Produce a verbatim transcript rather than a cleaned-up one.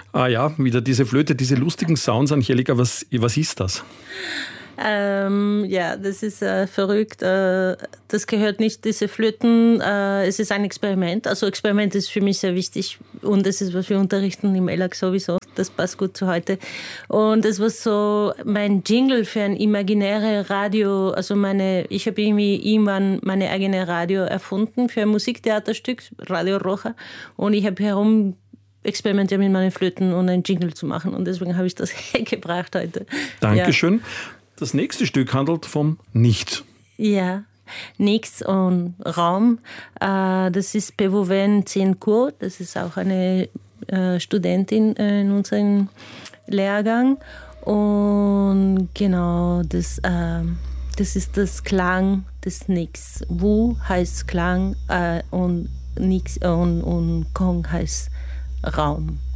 Ah ja, wieder diese Flöte, diese lustigen Sounds. Angelika, was, was ist das? Ähm, ja, das ist äh, verrückt. Äh, das gehört nicht, diese Flöten, äh, es ist ein Experiment. Also Experiment ist für mich sehr wichtig und das ist, was wir unterrichten im E L A G sowieso. Das passt gut zu heute. Und das war so mein Jingle für ein imaginäres Radio. Also meine, ich habe irgendwie irgendwann meine eigene Radio erfunden für ein Musiktheaterstück, Radio Roja. Und ich habe herum experimentiert mit meinen Flöten und einen Jingle zu machen. Und deswegen habe ich das gebracht heute. Dankeschön. Ja. Das nächste Stück handelt vom Nichts. Ja, Nichts und Raum. Das ist Pevoven Zencourt. Das ist auch eine Studentin in unserem Lehrgang. Und genau, das, das ist das Klang des Nichts. Wu heißt Klang und Nix und, und Kong heißt Raum.